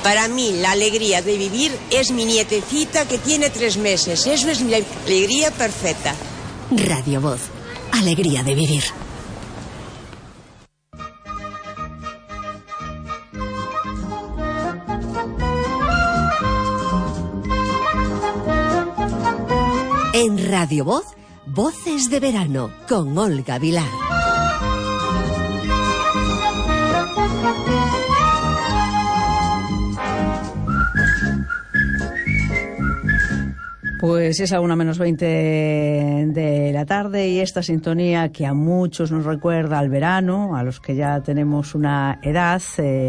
Para mí, la alegría de vivir es mi nietecita que tiene 3 meses. Eso es la alegría perfecta. Radio Voz. Alegría de vivir. En Radio Voz, Voces de Verano, con Olga Vilar. Pues es a 1:20 de la tarde y esta sintonía que a muchos nos recuerda al verano, a los que ya tenemos una edad,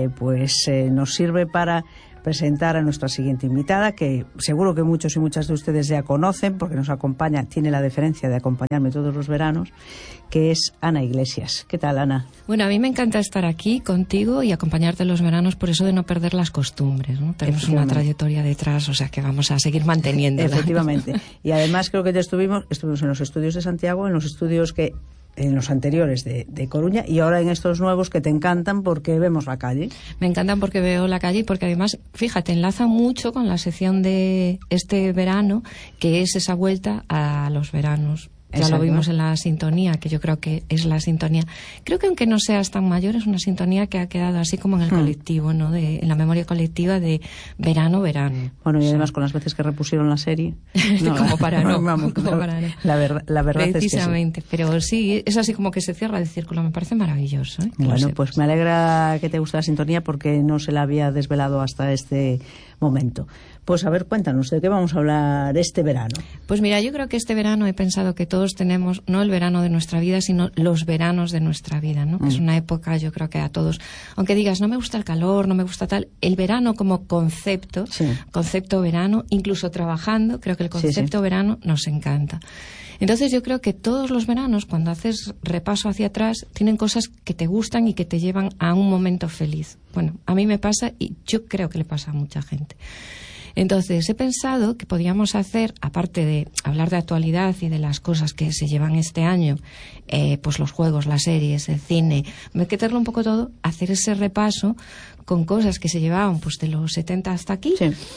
nos sirve para presentar a nuestra siguiente invitada, que seguro que muchos y muchas de ustedes ya conocen porque nos acompaña, tiene la deferencia de acompañarme todos los veranos, que es Ana Iglesias. ¿Qué tal, Ana? Bueno, a mí me encanta estar aquí contigo y acompañarte los veranos, por eso de no perder las costumbres, ¿no? Tenemos una trayectoria detrás, o sea que vamos a seguir manteniéndola. Efectivamente. Y además creo que ya estuvimos en los estudios de Santiago, en los anteriores de Coruña y ahora en estos nuevos que te encantan porque vemos la calle. Me encantan porque veo la calle y porque además, fíjate, enlaza mucho con la sección de este verano, que es esa vuelta a los veranos. Ya Exacto. Lo vimos en la sintonía, que yo creo que es la sintonía. Creo que aunque no seas tan mayor, es una sintonía que ha quedado así como en el colectivo, ¿no? En la memoria colectiva de verano. Bueno, y además con las veces que repusieron la serie. Como para no. La verdad es que precisamente. Pero sí, es así como que se cierra el círculo. Me parece maravilloso, ¿eh? Bueno, pues me alegra que te guste la sintonía porque no se la había desvelado hasta este momento. Pues a ver, cuéntanos, ¿de qué vamos a hablar este verano? Pues mira, yo creo que este verano he pensado que todos tenemos, no el verano de nuestra vida, sino los veranos de nuestra vida, ¿no? Que es una época, yo creo que a todos, aunque digas, no me gusta el calor, no me gusta tal, el verano como concepto, concepto verano, incluso trabajando, creo que el concepto verano nos encanta. Entonces yo creo que todos los veranos, cuando haces repaso hacia atrás, tienen cosas que te gustan y que te llevan a un momento feliz. Bueno, a mí me pasa y yo creo que le pasa a mucha gente. Entonces he pensado que podíamos hacer, aparte de hablar de actualidad y de las cosas que se llevan este año, pues los juegos, las series, el cine, meterlo un poco todo, hacer ese repaso con cosas que se llevaban pues de los 70 hasta aquí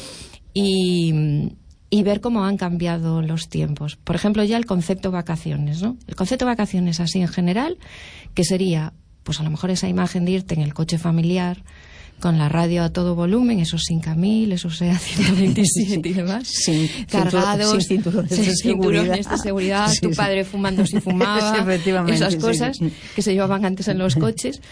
y ver cómo han cambiado los tiempos. Por ejemplo, ya el concepto vacaciones, ¿no? El concepto vacaciones así en general, que sería pues a lo mejor esa imagen de irte en el coche familiar, con la radio a todo volumen, esos 5.000, esos SEA 127 y demás, cargados, sin cinturones de seguridad, tu padre fumando si fumaba, esas cosas que se llevaban antes en los coches,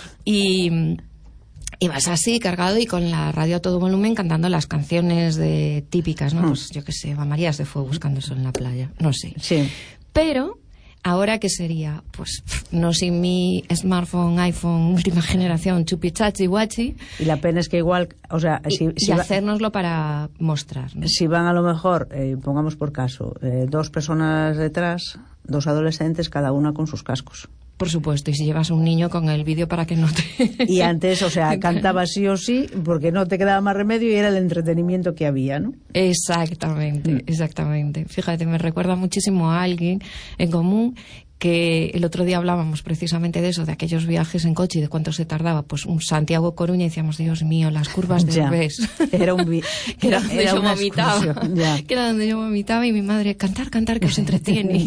y vas así, cargado y con la radio a todo volumen cantando las canciones típicas, ¿no? Pues yo qué sé, Eva Marías de Fuego buscando sol en la playa, no sé. Sí. Pero ahora, ¿qué sería? Pues no sin mi smartphone, iPhone, última generación, chupichachi, guachi. Y la pena es que igual, o sea, si hacérnoslo para mostrar, ¿no? Si van a lo mejor, pongamos por caso, 2 personas detrás, 2 adolescentes, cada una con sus cascos. Por supuesto, y si llevas un niño con el vídeo para que no te... Y antes, o sea, cantaba sí o sí, porque no te quedaba más remedio y era el entretenimiento que había, ¿no? Exactamente. Fíjate, me recuerda muchísimo a alguien en común que el otro día hablábamos precisamente de eso, de aquellos viajes en coche y de cuánto se tardaba, pues un Santiago-Coruña, y decíamos, Dios mío, las curvas del BES. Era donde yo vomitaba. Que era donde yo vomitaba y mi madre, cantar, que os entretiene.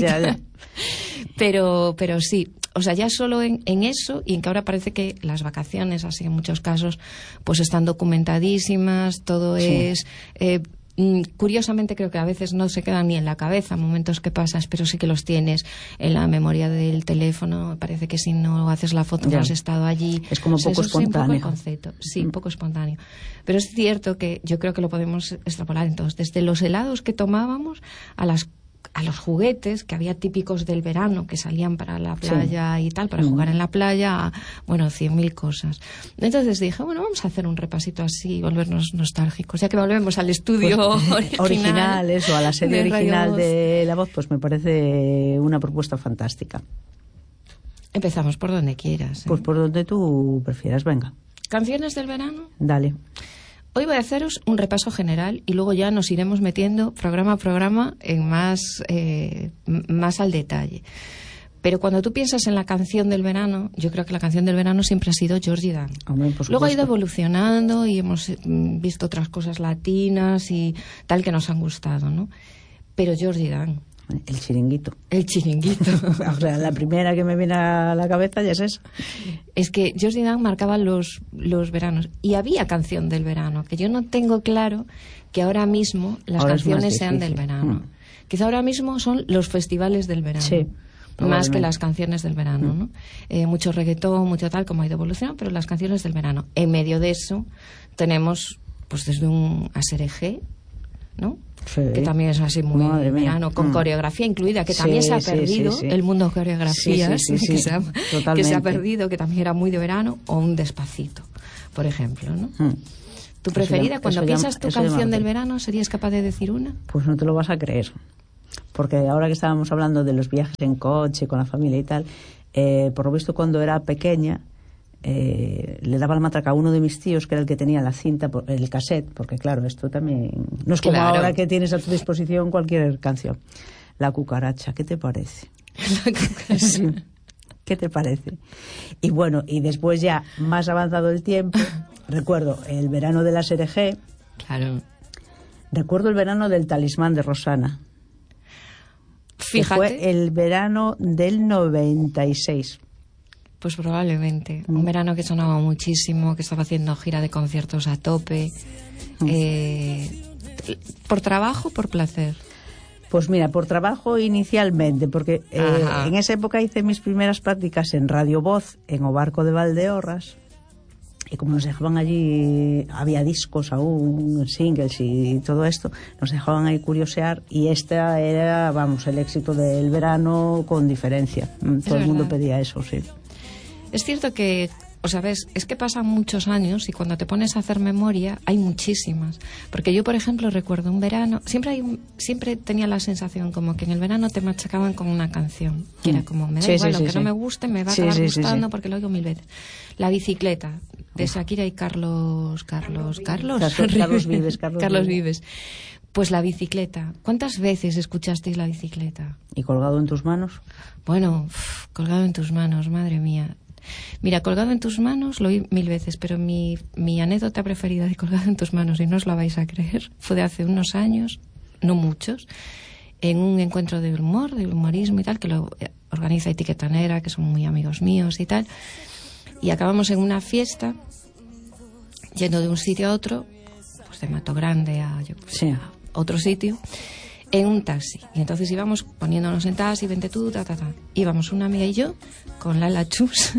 Pero sí, o sea, ya solo en eso, y en que ahora parece que las vacaciones, así en muchos casos, pues están documentadísimas, todo es... curiosamente creo que a veces no se quedan ni en la cabeza momentos que pasas, pero sí que los tienes en la memoria del teléfono. Parece que si no haces la foto no has estado allí. Es como poco espontáneo. Sí, un poco el concepto. Sí, poco espontáneo. Pero es cierto que yo creo que lo podemos extrapolar entonces desde los helados que tomábamos a los juguetes que había típicos del verano que salían para la playa y tal, para jugar en la playa, bueno, 100.000 cosas. Entonces dije, bueno, vamos a hacer un repasito así y volvernos nostálgicos, ya que volvemos al estudio original, eso, a la serie original de La Voz, pues me parece una propuesta fantástica. Empezamos por donde quieras. Pues por donde tú prefieras, venga. ¿Canciones del verano? Dale. Hoy voy a haceros un repaso general y luego ya nos iremos metiendo programa a programa en más al detalle. Pero cuando tú piensas en la canción del verano, yo creo que la canción del verano siempre ha sido Georgie Dan. Luego ha ido evolucionando y hemos visto otras cosas latinas y tal que nos han gustado, ¿no? Pero Georgie Dan. El chiringuito. El chiringuito. O sea, la primera que me viene a la cabeza ya es esa. Es que Georgie Dan marcaba los veranos. Y había canción del verano, que yo no tengo claro que ahora mismo las canciones sean del verano. Quizá ahora mismo son los festivales del verano. Sí. Más que las canciones del verano, ¿no? Mucho reggaetón, mucho tal, como ha ido evolucionando, pero las canciones del verano. En medio de eso tenemos, pues desde un Aserejé, ¿no? Sí. Que también es así muy verano, con coreografía incluida, que también se ha perdido el mundo de coreografías, que se ha perdido, que también era muy de verano, o un Despacito, por ejemplo, ¿no? ¿Tu preferida, cuando piensas tu canción del verano, serías capaz de decir una? Pues no te lo vas a creer, porque ahora que estábamos hablando de los viajes en coche, con la familia y tal, por lo visto cuando era pequeña, le daba la matraca a uno de mis tíos, que era el que tenía la cinta, el cassette, porque claro, esto también no es como ahora que tienes a tu disposición cualquier canción. La cucaracha, ¿qué te parece? La cucaracha. Sí. ¿Qué te parece? Y bueno, y después ya más avanzado el tiempo, recuerdo el verano de la SRG, claro. Recuerdo el verano del Talismán de Rosana. Fíjate. Que fue el verano del 96. Pues probablemente. Un verano que sonaba muchísimo, que estaba haciendo gira de conciertos a tope. ¿Por trabajo o por placer? Pues mira, por trabajo inicialmente, porque en esa época hice mis primeras prácticas en Radio Voz, en O Barco de Valdeorras. Y como nos dejaban allí, había discos aún, singles y todo esto, nos dejaban ahí curiosear, y esta era, vamos, el éxito del verano con diferencia. Todo el mundo pedía eso, sí. Es cierto que, o sea, ves, es que pasan muchos años y cuando te pones a hacer memoria hay muchísimas. Porque yo, por ejemplo, recuerdo un verano, siempre tenía la sensación como que en el verano te machacaban con una canción, que era como, me da igual, aunque no me guste, me va a acabar gustando porque lo oigo 1000 veces. La bicicleta, de Shakira y Carlos Vives. Pues la bicicleta. ¿Cuántas veces escuchasteis la bicicleta? ¿Y Colgado en tus manos? Bueno, Colgado en tus manos, madre mía. Mira, Colgado en tus manos lo oí 1000 veces, pero mi anécdota preferida de Colgado en tus manos, y no os la vais a creer, fue de hace unos años, no muchos, en un encuentro de humor, de humorismo y tal, que lo organiza Etiqueta Negra, que son muy amigos míos y tal, y acabamos en una fiesta, yendo de un sitio a otro, pues de Mato Grande a otro sitio, en un taxi. Y entonces íbamos poniéndonos en taxi, vente tú, Íbamos una amiga y yo con Lala Chus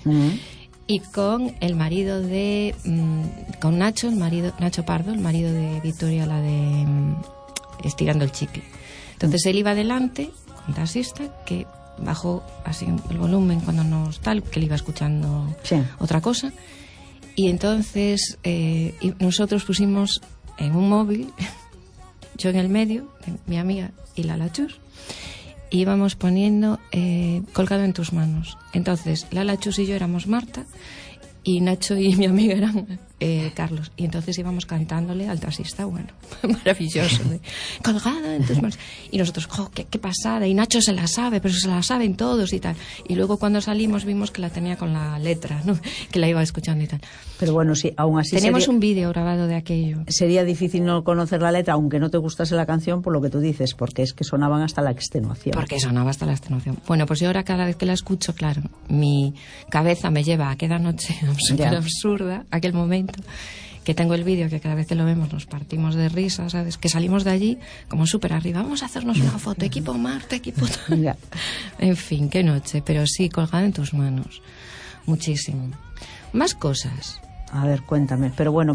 y con el marido de... con Nacho, Nacho Pardo, el marido de Victoria, la de Estirando el Chicle. Entonces él iba adelante, con taxista, que bajó así el volumen cuando nos tal, que él iba escuchando otra cosa. Y entonces y nosotros pusimos en un móvil, yo en el medio, mi amiga y Lala Chus, y íbamos poniendo Colgado en tus manos. Entonces Lala Chus y yo éramos Marta, y Nacho y mi amiga eran Carlos. Y entonces íbamos cantándole al taxista, bueno, maravilloso, Colgado en tus manos. Y nosotros, qué pasada, y Nacho se la sabe, pero se la saben todos y tal. Y luego cuando salimos vimos que la tenía con la letra, ¿no? Que la iba escuchando y tal. Pero bueno, sí, aún así tenemos un vídeo grabado de aquello. Sería difícil no conocer la letra, aunque no te gustase la canción, por lo que tú dices, porque es que sonaban hasta la extenuación. Porque sonaba hasta la extenuación. Bueno, pues yo ahora cada vez que la escucho, claro, mi cabeza me lleva a aquella noche súper absurda, aquel momento, que tengo el vídeo, que cada vez que lo vemos nos partimos de risa, ¿sabes? Que salimos de allí como súper arriba, vamos a hacernos una foto, equipo Marta, equipo... En fin, qué noche, pero sí, Colgado en tus manos, muchísimo. Más cosas. A ver, cuéntame, pero bueno,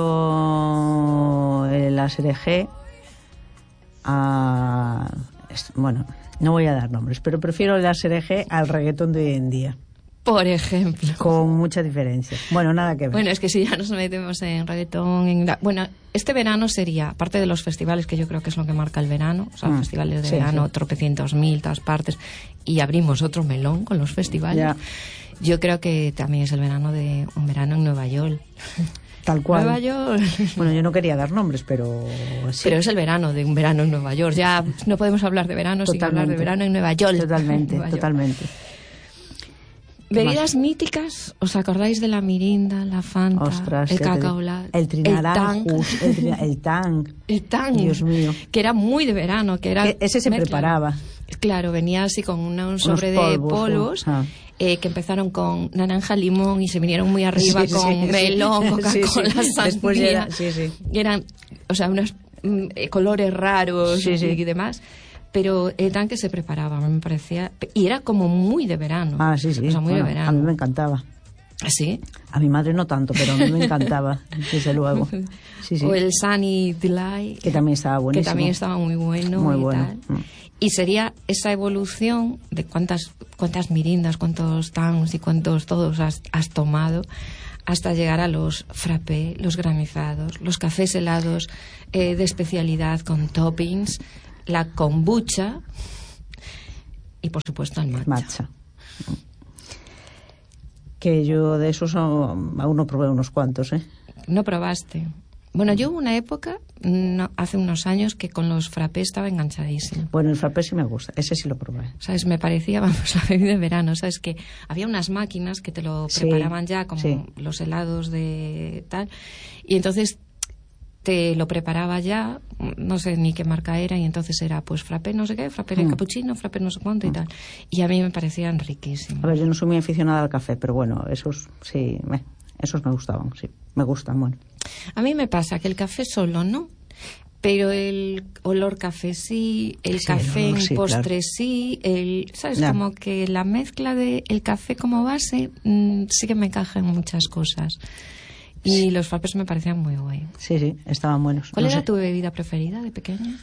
prefiero la SRG a... Bueno, no voy a dar nombres, pero prefiero la SRG al reggaetón de hoy en día. Por ejemplo. Con mucha diferencia. Bueno, nada que ver. Bueno, es que si ya nos metemos en reggaetón... Bueno, este verano sería, aparte de los festivales, que yo creo que es lo que marca el verano, o sea, festivales de verano, tropecientos mil, todas partes, y abrimos otro melón con los festivales. Yo creo que también es el verano de un verano en Nueva York. Tal cual. Nueva York. Bueno, yo no quería dar nombres, pero sí. Pero es el verano de un verano en Nueva York. Ya no podemos hablar de verano sin hablar de verano en Nueva York. Totalmente, Nueva York. Totalmente. Bebidas míticas, ¿os acordáis de la Mirinda, la Fanta, Ostras, el Coca-Cola, el Trinaranjus, el Tang? El Tang, Dios mío. Que era muy de verano, que era Ese se mezcla. preparaba. Claro, venía así con un sobre de polvos que empezaron con naranja, limón y se vinieron muy arriba con melón, Coca-Cola, sandía. Después era, Y eran, o sea, unos colores raros y demás. Pero el tanque se preparaba, me parecía... Y era como muy de verano. Ah, sí. O sea, muy de verano. A mí me encantaba. ¿Sí? A mi madre no tanto, pero a mí me encantaba, desde luego. Sí. O el Sunny Delight. Que también estaba buenísimo. Que también estaba muy bueno. Muy y bueno. Tal. Y sería esa evolución de cuántas mirindas, cuántos tans y cuántos todos has tomado, hasta llegar a los frappés, los granizados, los cafés helados de especialidad con toppings, la kombucha y por supuesto el matcha. Que yo de esos aún no probé unos cuantos, ¿eh? ¿No probaste? Bueno, yo hubo una época, hace unos años, que con los frappés estaba enganchadísima. Bueno, el frappé sí me gusta, ese sí lo probé. ¿Sabes? Me parecía, vamos, la bebida de verano. ¿Sabes? Que había unas máquinas que te lo preparaban ya, como los helados de tal, y entonces te lo preparaba ya, no sé ni qué marca era, y entonces era pues frappé no sé qué, frappé de cappuccino, frappé no sé cuánto y tal. Y a mí me parecían riquísimos. A ver, yo no soy muy aficionada al café, pero bueno, esos sí, esos me gustaban, sí, me gustan, bueno. A mí me pasa que el café solo no, pero el olor café sí, el café en postre claro. Sí, ¿sabes? No. Como que la mezcla de el café como base sí que me encaja en muchas cosas. Y los frappés me parecían muy guay. Sí, estaban buenos. ¿Cuál era tu bebida preferida de pequeña?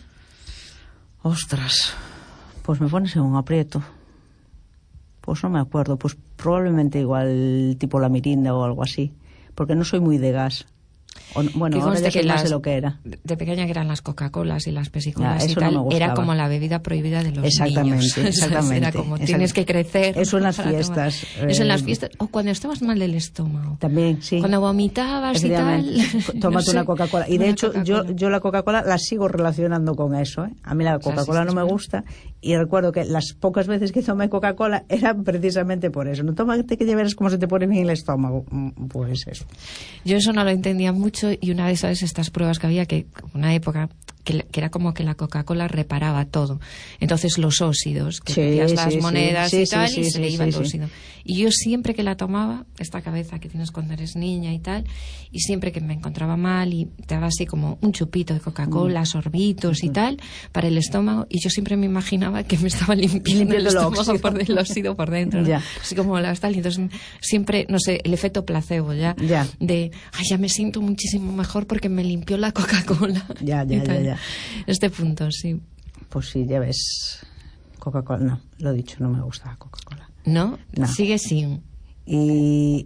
Ostras, pues me pones en un aprieto. Pues no me acuerdo, pues probablemente igual tipo la Mirinda o algo así, porque no soy muy de gas. Bueno, ahora ya sé más de lo que era. De pequeña que eran las Coca-Colas y las Pepsi-Colas y tal, no era como la bebida prohibida de los niños. Exactamente. Era como tienes que crecer. Eso en las fiestas. Eso en las fiestas. O cuando estabas mal del estómago. También, sí. Cuando vomitabas y tal. Tómate una Coca-Cola. Y de hecho, yo la Coca-Cola la sigo relacionando con eso, ¿eh? A mí la Coca-Cola no me gusta. Y recuerdo que las pocas veces que tomé Coca-Cola era precisamente por eso. No tómate que lleves como se te pone bien el estómago. Pues eso. Yo eso no lo entendía mucho y una vez, ¿sabes? Estas pruebas que había, que una época que era como que la Coca-Cola reparaba todo. Entonces los óxidos, que metías las monedas y tal, y se le iba el óxido. Y yo siempre que la tomaba, esta cabeza que tienes cuando eres niña y tal, y siempre que me encontraba mal y te daba así como un chupito de Coca-Cola, sorbitos y tal, para el estómago, y yo siempre me imaginaba que me estaba limpiando el estómago por el óxido por dentro, ¿no? Así como la tal, y entonces siempre, no sé, el efecto placebo ya. De, ay, ya me siento muchísimo mejor porque me limpió la Coca-Cola. Ya. Este punto, sí. Pues sí, ya ves. Coca-Cola, no, lo he dicho, no me gusta la Coca-Cola. ¿No? Sigue sin. Y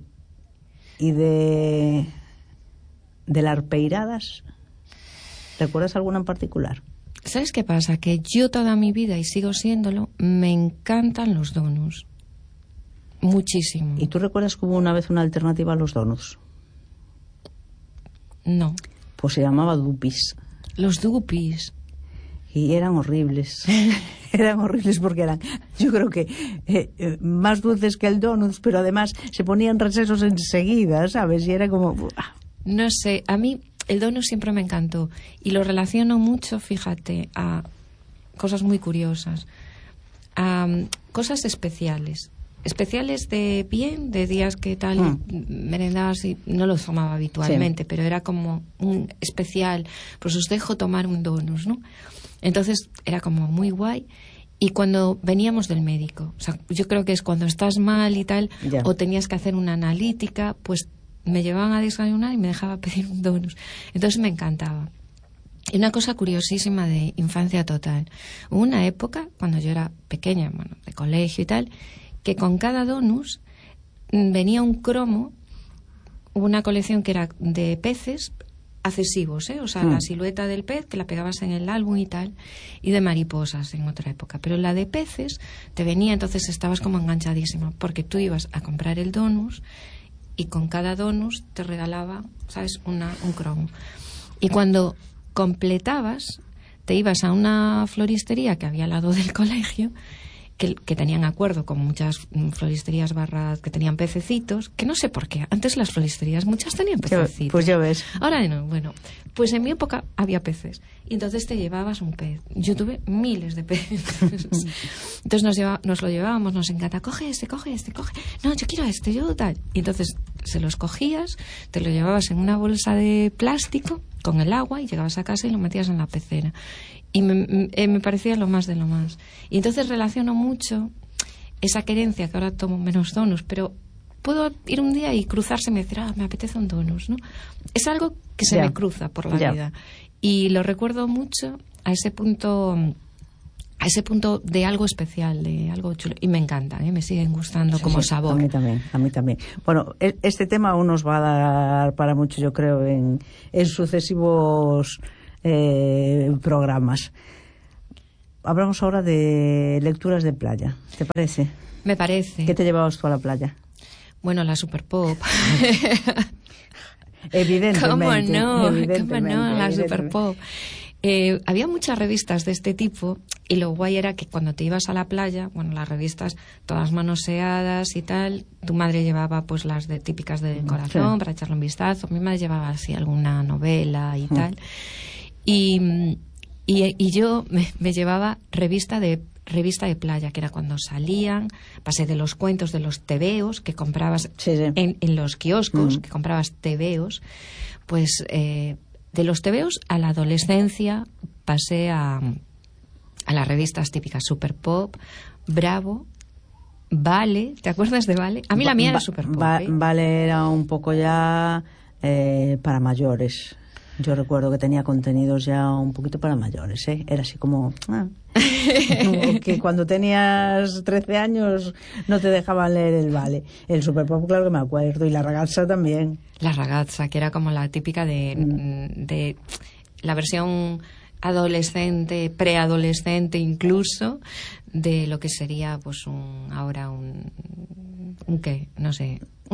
de las peiradas, ¿recuerdas alguna en particular? ¿Sabes qué pasa? Que yo toda mi vida, y sigo siéndolo, me encantan los donuts. Muchísimo. ¿Y tú recuerdas que hubo una vez una alternativa a los donuts? No. Pues se llamaba Dupis. Los Dupis. Y eran horribles. Eran horribles porque eran, yo creo que más dulces que el donuts, pero además se ponían recesos enseguida, ¿sabes? Y era como... No sé, a mí el donut siempre me encantó. Y lo relaciono mucho, fíjate, a cosas muy curiosas. A cosas especiales. Especiales de bien, de días que tal merendabas y no los tomaba habitualmente, pero era como un especial, pues os dejo tomar un donut, ¿no? Entonces era como muy guay. Y cuando veníamos del médico, o sea, yo creo que es cuando estás mal y tal, o tenías que hacer una analítica, pues me llevaban a desayunar y me dejaba pedir un donut. Entonces me encantaba. Y una cosa curiosísima de infancia total. Hubo una época, cuando yo era pequeña, bueno, de colegio y tal, que con cada donut venía un cromo, una colección que era de peces accesivos, o sea, la silueta del pez que la pegabas en el álbum y tal, y de mariposas en otra época, pero la de peces te venía, entonces estabas como enganchadísima, porque tú ibas a comprar el donut y con cada donus te regalaba, ¿sabes?, un cromo. Y cuando completabas, te ibas a una floristería que había al lado del colegio, que tenían acuerdo con muchas floristerías barras que tenían pececitos, que no sé por qué. Antes las floristerías muchas tenían pececitos. Pues ya ves. Ahora no. Bueno, pues en mi época había peces. Y entonces te llevabas un pez. Yo tuve miles de peces. Entonces nos lo llevábamos, nos encanta. Coge este. No, yo quiero este, yo tal. Y entonces se los cogías, te lo llevabas en una bolsa de plástico con el agua y llegabas a casa y lo metías en la pecera. Y me parecía lo más de lo más. Y entonces relaciono mucho esa querencia, que ahora tomo menos donus, pero puedo ir un día y cruzarse y decir, me apetece un donus, ¿no? Es algo que se me cruza por la vida. Y lo recuerdo mucho a ese punto de algo especial, de algo chulo. Y me encanta, me siguen gustando como sabor. A mí también. Bueno, este tema aún nos va a dar para mucho, yo creo, en sucesivos programas. Hablamos ahora de lecturas de playa, ¿te parece? Me parece. ¿Qué te llevabas tú a la playa? Bueno, la Super Pop. Evidentemente. ¿Cómo no? La Super Pop. Había muchas revistas de este tipo y lo guay era que cuando te ibas a la playa, bueno, las revistas todas manoseadas y tal, tu madre llevaba pues las típicas de corazón para echarle un vistazo, mi madre llevaba así alguna novela y tal. Y yo me llevaba revista de playa, que era cuando salían, pasé de los cuentos de los tebeos que comprabas en los kioscos, que comprabas tebeos, pues de los tebeos a la adolescencia pasé a las revistas típicas Super Pop, Bravo, Vale. ¿Te acuerdas de Vale? A mí la mía era Super Pop. Vale era un poco ya para mayores. Yo recuerdo que tenía contenidos ya un poquito para mayores, ¿eh? Era así como que cuando tenías 13 años no te dejaban leer el Vale. El Super Pop, claro que me acuerdo, y la Ragazza también. La Ragazza, que era como la típica de la versión adolescente, preadolescente incluso, de lo que sería pues un ¿qué? No sé,